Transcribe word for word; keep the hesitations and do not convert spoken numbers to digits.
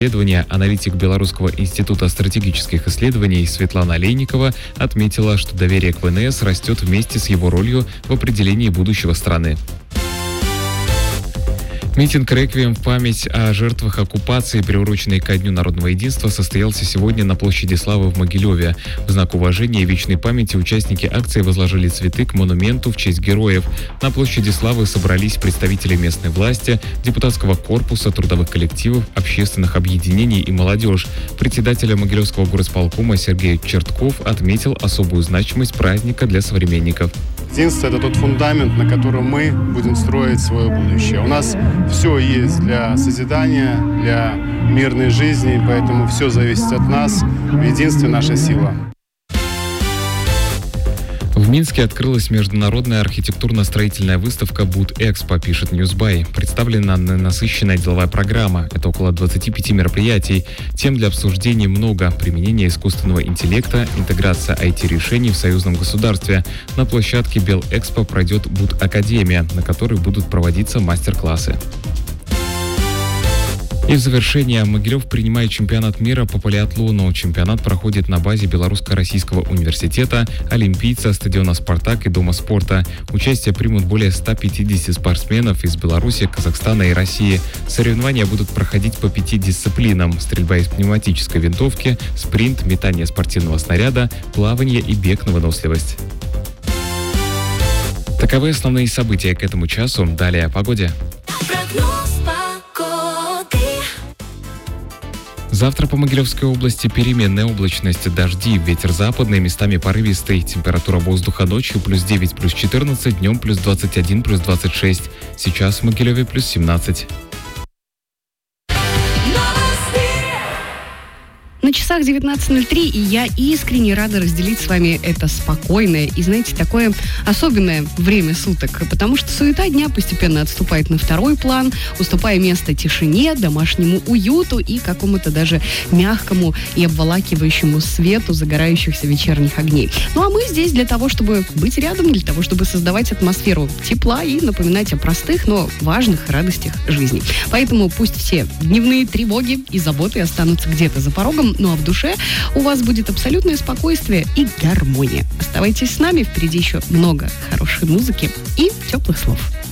исследования аналитик Белорусского института стратегических исследований Светлана Олейникова отметила, что доверие к ВНС растет вместе с его ролью в определении будущего страны. Митинг «Реквием» в память о жертвах оккупации, приуроченный ко Дню народного единства, состоялся сегодня на площади Славы в Могилеве. В знак уважения и вечной памяти участники акции возложили цветы к монументу в честь героев. На площади Славы собрались представители местной власти, депутатского корпуса, трудовых коллективов, общественных объединений и молодежь. Председатель Могилевского горосполкома Сергей Чертков отметил особую значимость праздника для современников. Единство – это тот фундамент, на котором мы будем строить свое будущее. У нас все есть для созидания, для мирной жизни, поэтому все зависит от нас. В единстве наша сила. В Минске открылась международная архитектурно-строительная выставка «Буд-Экспо», пишет Ньюсбай. Представлена насыщенная деловая программа. Это около двадцати пяти мероприятий. Тем для обсуждений много. Применение искусственного интеллекта, интеграция ай ти-решений в союзном государстве. На площадке Белэкспо пройдет Буд-Академия, на которой будут проводиться мастер-классы. И в завершение Могилев принимает чемпионат мира по полиатлону. Чемпионат проходит на базе Белорусско-Российского университета, Олимпийца, стадиона «Спартак» и Дома спорта. Участие примут более ста пятидесяти спортсменов из Беларуси, Казахстана и России. Соревнования будут проходить по пяти дисциплинам: стрельба из пневматической винтовки, спринт, метание спортивного снаряда, плавание и бег на выносливость. Таковы основные события к этому часу. Далее о погоде. Завтра по Могилевской области переменная облачность, дожди, ветер западный, местами порывистый. Температура воздуха ночью плюс девять, плюс четырнадцать, днем плюс двадцать один, плюс двадцать шесть. Сейчас в Могилеве плюс семнадцать. На часах девятнадцать ноль три, и я искренне рада разделить с вами это спокойное и, знаете, такое особенное время суток, потому что суета дня постепенно отступает на второй план, уступая место тишине, домашнему уюту и какому-то даже мягкому и обволакивающему свету загорающихся вечерних огней. Ну а мы здесь для того, чтобы быть рядом, для того, чтобы создавать атмосферу тепла и напоминать о простых, но важных радостях жизни. Поэтому пусть все дневные тревоги и заботы останутся где-то за порогом, ну а в душе у вас будет абсолютное спокойствие и гармония. Оставайтесь с нами, впереди еще много хорошей музыки и теплых слов.